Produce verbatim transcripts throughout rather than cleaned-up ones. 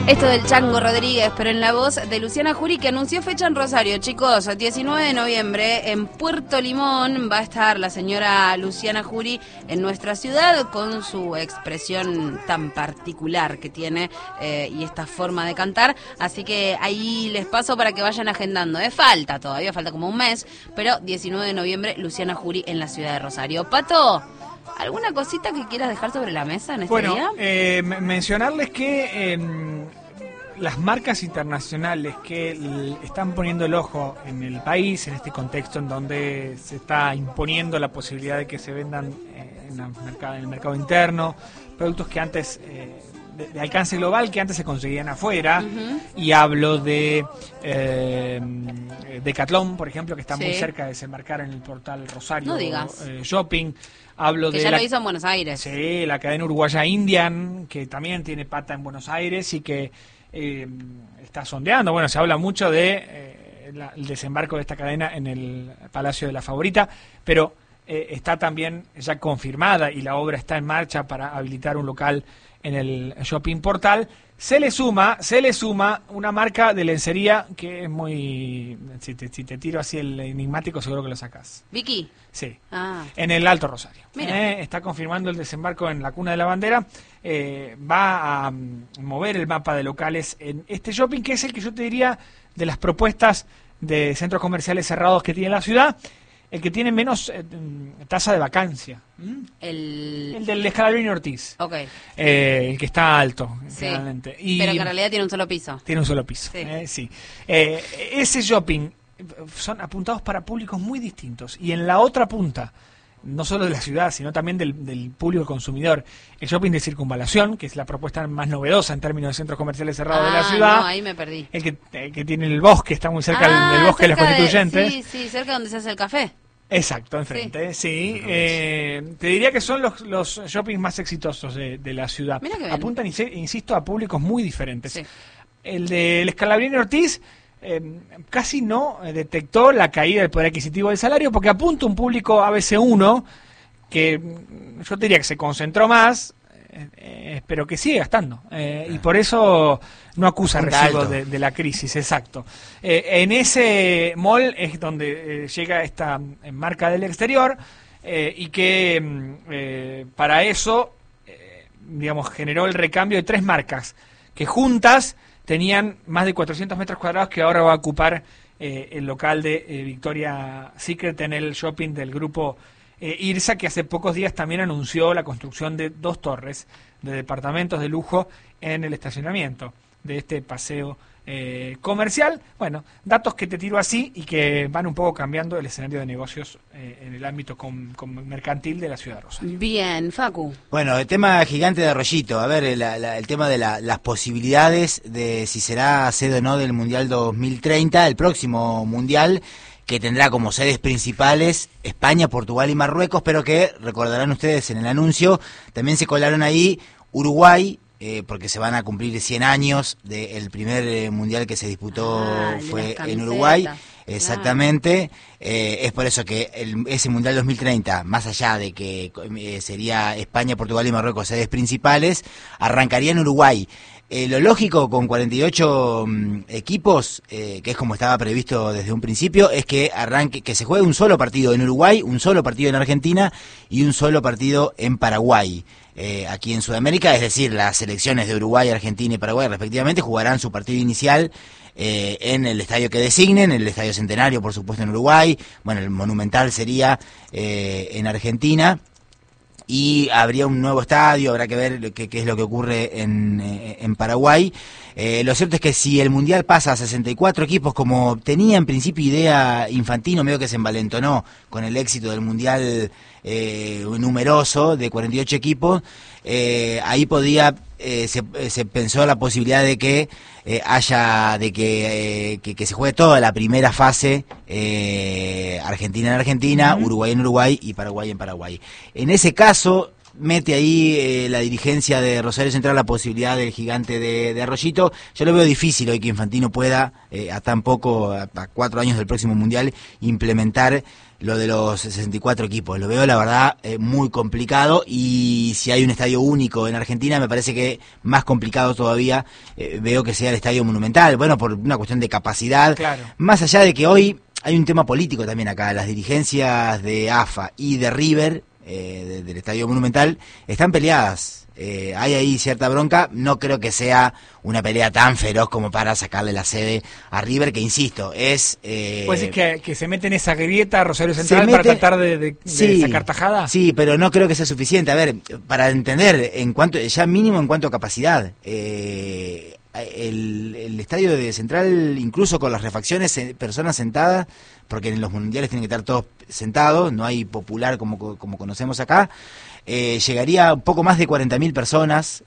Esto del Chango Rodríguez, pero en la voz de Luciana Jury, que anunció fecha en Rosario. Chicos, diecinueve de noviembre en Puerto Limón va a estar la señora Luciana Jury en nuestra ciudad con su expresión tan particular que tiene eh, y esta forma de cantar. Así que ahí les paso para que vayan agendando. ¿eh? Falta todavía, falta como un mes, pero diecinueve de noviembre Luciana Jury en la ciudad de Rosario. Pato, ¿alguna cosita que quieras dejar sobre la mesa en este bueno, día? Bueno, eh, mencionarles que eh, las marcas internacionales que l- están poniendo el ojo en el país, en este contexto en donde se está imponiendo la posibilidad de que se vendan eh, en, la mercado, en el mercado interno productos que antes, eh, de, de alcance global, que antes se conseguían afuera, Uh-huh. y hablo de eh, Decathlon, por ejemplo, que está Sí. muy cerca de desembarcar en el portal Rosario No digas. eh, Shopping. Hablo Que de ya la, lo hizo en Buenos Aires. Sí, la cadena uruguaya Indian, que también tiene pata en Buenos Aires y que eh, está sondeando. Bueno, se habla mucho de eh, la- el desembarco de esta cadena en el Palacio de la Favorita, pero eh, está también ya confirmada y la obra está en marcha para habilitar un local en el Shopping Portal. Se le suma, se le suma una marca de lencería que es muy... Si te, si te tiro así el enigmático, seguro que lo sacás. Vicky. Sí. Ah. En el Alto Rosario. Mira. Eh, está confirmando el desembarco en la Cuna de la Bandera. Eh, va a mm, mover el mapa de locales en este shopping, que es el que yo te diría de las propuestas de centros comerciales cerrados que tiene la ciudad, el que tiene menos eh, mm, tasa de vacancia. ¿Mm? El... El del Escalabrini Ortiz, Ok. eh, el que está alto, Sí. realmente. Y Pero que en realidad tiene un solo piso. tiene un solo piso. Sí. eh, sí. Eh, ese shopping son apuntados para públicos muy distintos. Y en la otra punta, no solo de la ciudad, sino también del, del público consumidor, el shopping de Circunvalación, que es la propuesta más novedosa en términos de centros comerciales cerrados de la Ah, ciudad. no, ahí me perdí. El que, el que tiene el bosque, está muy cerca del- Ah, del bosque de los cerca Constituyentes. Sí, sí, cerca donde se hace el café. Exacto, enfrente, sí. Eh, te diría que son los, los shoppings más exitosos de, de la ciudad. Mira qué bien. Apuntan, insi- insisto, a públicos muy diferentes. Sí. El del Escalabrini Ortiz eh, casi no eh, detectó la caída del poder adquisitivo del salario porque apunta a un público A B C uno que mm, yo te diría que se concentró más, eh, eh, pero que sigue gastando. Eh, y por eso no acusa Punta recibo alto. de, de la crisis, exacto. Eh, en ese mall es donde eh, llega esta eh, marca del exterior eh, y que mm, eh, para eso, eh, digamos, generó el recambio de tres marcas que juntas tenían más de cuatrocientos metros cuadrados que ahora va a ocupar eh, el local de eh, Victoria Secret en el shopping del grupo eh, IRSA, que hace pocos días también anunció la construcción de dos torres de departamentos de lujo en el estacionamiento de este paseo eh, comercial. Bueno, datos que te tiro así y que van un poco cambiando el escenario de negocios eh, en el ámbito com- com- mercantil de la ciudad de Rosario. Bien, Facu. Bueno, el tema gigante de Arroyito, a ver, la- la- el tema de la- las posibilidades de si será sede o no del Mundial dos mil treinta, el próximo Mundial, que tendrá como sedes principales España, Portugal y Marruecos, pero que, recordarán ustedes en el anuncio, también se colaron ahí Uruguay, eh, porque se van a cumplir cien años del primer eh, Mundial que se disputó, Ah, el de fue las en camisetas. Uruguay. Claro. Exactamente, eh, es por eso que el, ese Mundial dos mil treinta, más allá de que eh, sería España, Portugal y Marruecos sedes principales, arrancaría en Uruguay. Eh, lo lógico con cuarenta y ocho mm, equipos, eh, que es como estaba previsto desde un principio, es que arranque, que se juegue un solo partido en Uruguay, un solo partido en Argentina y un solo partido en Paraguay. Eh, aquí en Sudamérica, es decir, las selecciones de Uruguay, Argentina y Paraguay respectivamente jugarán su partido inicial eh, en el estadio que designen, el Estadio Centenario, por supuesto, en Uruguay. Bueno, el Monumental sería eh, en Argentina. Y habría un nuevo estadio, habrá que ver qué, qué es lo que ocurre en, eh, en Paraguay. Eh, lo cierto es que si el Mundial pasa a sesenta y cuatro equipos, como tenía en principio idea Infantino, medio que se envalentonó con el éxito del Mundial eh, numeroso de cuarenta y ocho equipos, eh, ahí podía, eh, se, se pensó la posibilidad de que eh, haya, de que, eh, que, que se juegue toda la primera fase, eh, Argentina en Argentina, Uh-huh. Uruguay en Uruguay y Paraguay en Paraguay. En ese caso, mete ahí eh, la dirigencia de Rosario Central la posibilidad del gigante de, de Arroyito. Yo lo veo difícil hoy que Infantino pueda, eh, a tan poco, a, a cuatro años del próximo Mundial, implementar lo de los sesenta y cuatro equipos. Lo veo, la verdad, eh, muy complicado, y si hay un estadio único en Argentina, me parece que más complicado todavía eh, veo que sea el Estadio Monumental. Bueno, por una cuestión de capacidad. Claro. Más allá de que hoy hay un tema político también acá. Las dirigencias de A F A y de River, eh, de, del Estadio Monumental, están peleadas. Eh, hay ahí cierta bronca. No creo que sea una pelea tan feroz como para sacarle la sede a River, que insisto, es... Eh, pues es que, que se mete en esa grieta Rosario Central mete, para tratar de, de, sí, de sacar tajada. Sí, pero no creo que sea suficiente. A ver, para entender, en cuanto ya mínimo en cuanto a capacidad, eh, el, el estadio de Central, incluso con las refacciones, personas sentadas, porque en los mundiales tienen que estar todos sentados, no hay popular como, como conocemos acá. Eh, llegaría un poco más de cuarenta mil personas,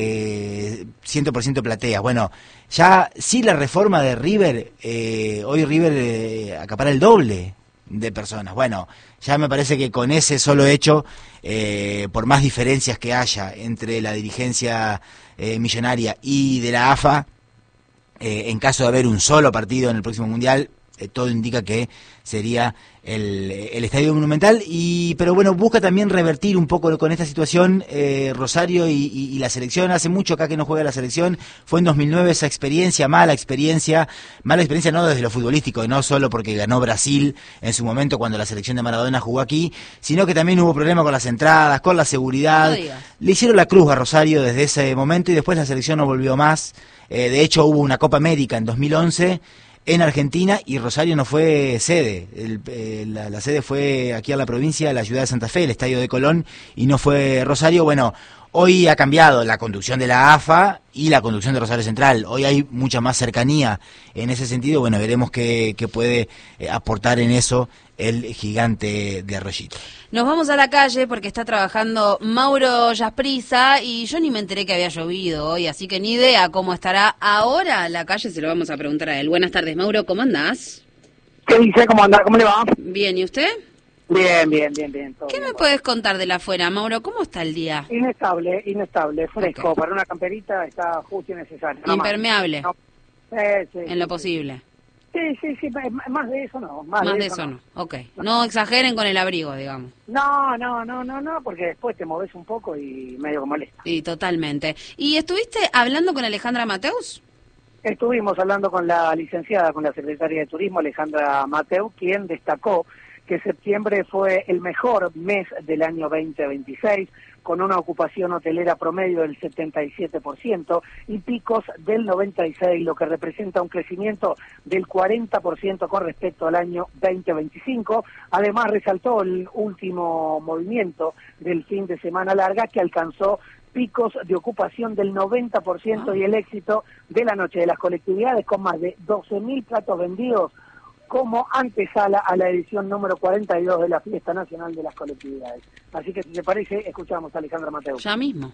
eh, cien por ciento plateas. Bueno, ya sí, la reforma de River, eh, hoy River eh, acapara el doble de personas. Bueno, ya me parece que con ese solo hecho, eh, por más diferencias que haya entre la dirigencia eh, millonaria y de la A F A, eh, en caso de haber un solo partido en el próximo Mundial, eh, todo indica que sería el, el Estadio Monumental. Y pero bueno, busca también revertir un poco con esta situación eh, Rosario y, y, y la selección. Hace mucho acá que no juega la selección, fue en dos mil nueve esa experiencia, mala experiencia, mala experiencia no desde lo futbolístico, no solo porque ganó Brasil en su momento cuando la selección de Maradona jugó aquí, sino que también hubo problemas con las entradas, con la seguridad. No Le hicieron la cruz a Rosario desde ese momento y después la selección no volvió más. Eh, de hecho hubo una Copa América en dos mil once en Argentina y Rosario no fue sede. El, eh, la, la sede fue aquí a la provincia, la ciudad de Santa Fe, el estadio de Colón, y no fue Rosario. Bueno, hoy ha cambiado la conducción de la A F A y la conducción de Rosario Central. Hoy hay mucha más cercanía en ese sentido. Bueno, veremos qué, qué puede eh, aportar en eso el gigante de Arroyito. Nos vamos a la calle porque está trabajando Mauro Yasprisa y yo ni me enteré que había llovido hoy, así que ni idea cómo estará ahora la calle, se lo vamos a preguntar a él. Buenas tardes, Mauro, ¿cómo andás? ¿Qué dice? ¿Cómo anda? ¿Cómo le va? Bien, ¿y usted? Bien, bien, bien, bien. Todo ¿Qué bien, me puedes contar de la afuera, Mauro? ¿Cómo está el día? Inestable, inestable, fresco. Okay. Para una camperita está justo y necesario. No Impermeable. No. Eh, sí, en lo posible. Sí, sí, sí, más de eso no. Más, más de, de eso, eso no. no, ok. No. no exageren con el abrigo, digamos. No, no, no, no, no, porque después te moves un poco y medio que molesta. Sí, totalmente. ¿Y estuviste hablando con Alejandra Mateus? Estuvimos hablando con la licenciada, con la secretaria de Turismo, Alejandra Mateus, quien destacó que septiembre fue el mejor mes del año veinte veintiséis, con una ocupación hotelera promedio del setenta y siete por ciento y picos del noventa y seis por ciento, lo que representa un crecimiento del cuarenta por ciento con respecto al año veinte veinticinco. Además, resaltó el último movimiento del fin de semana larga, que alcanzó picos de ocupación del noventa por ciento y el éxito de la noche de las colectividades, con más de doce mil platos vendidos, como antesala a la edición número cuarenta y dos de la Fiesta Nacional de las Colectividades. Así que, si te parece, escuchamos a Alejandra Mateus. Ya mismo.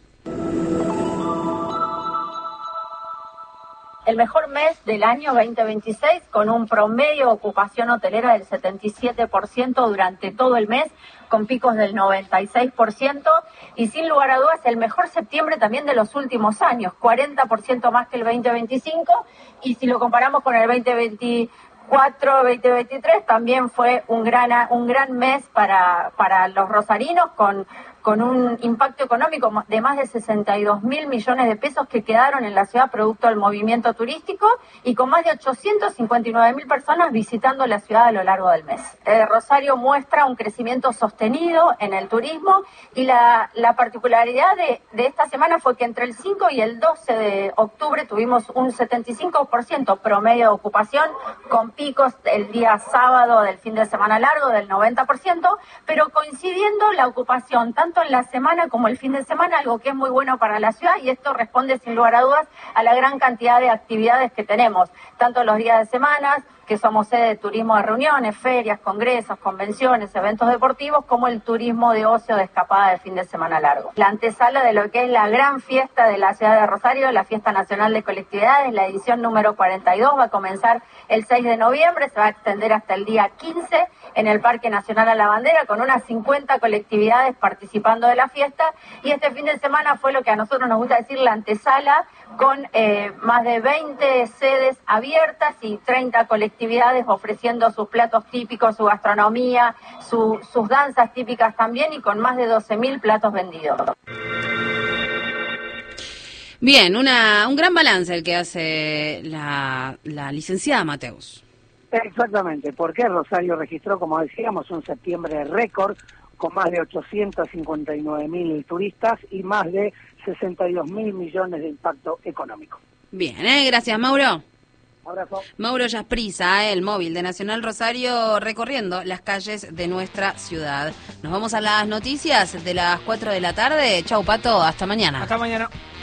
El mejor mes del año veinte veintiséis, con un promedio de ocupación hotelera del setenta y siete por ciento durante todo el mes, con picos del noventa y seis por ciento, y sin lugar a dudas el mejor septiembre también de los últimos años, cuarenta por ciento más que el veinte veinticinco, y si lo comparamos con el veinte veinticuatro, veinte veintitrés, también fue un gran un gran mes para para los rosarinos, con con un impacto económico de más de sesenta y dos mil millones de pesos que quedaron en la ciudad producto del movimiento turístico, y con más de ochocientas cincuenta y nueve mil personas visitando la ciudad a lo largo del mes. Eh, Rosario muestra un crecimiento sostenido en el turismo, y la, la particularidad de, de esta semana fue que entre el cinco y el doce de octubre tuvimos un setenta y cinco por ciento promedio de ocupación, con picos el día sábado del fin de semana largo del noventa por ciento, pero coincidiendo la ocupación tanto en la semana como el fin de semana, algo que es muy bueno para la ciudad, y esto responde sin lugar a dudas a la gran cantidad de actividades que tenemos, tanto los días de semana, que somos sede de turismo de reuniones, ferias, congresos, convenciones, eventos deportivos, como el turismo de ocio de escapada de fin de semana largo. La antesala de lo que es la gran fiesta de la ciudad de Rosario, la Fiesta Nacional de Colectividades, la edición número cuarenta y dos, va a comenzar el seis de noviembre, se va a extender hasta el día quince en el Parque Nacional a la Bandera, con unas cincuenta colectividades participando de la fiesta, y este fin de semana fue lo que a nosotros nos gusta decir la antesala, con eh, más de veinte sedes abiertas y treinta colectividades ofreciendo sus platos típicos, su gastronomía, su, sus danzas típicas también, y con más de doce mil platos vendidos. Bien, una, un gran balance el que hace la, la licenciada Mateus. Exactamente, porque Rosario registró, como decíamos, un septiembre récord con más de ochocientos cincuenta y nueve mil turistas y más de sesenta y dos mil millones de impacto económico. Bien, ¿eh? Gracias, Mauro. Abrazo. Mauro Yasprisa, el móvil de Nacional Rosario, recorriendo las calles de nuestra ciudad. Nos vamos a las noticias de las cuatro de la tarde. Chau, Pato, hasta mañana. Hasta mañana.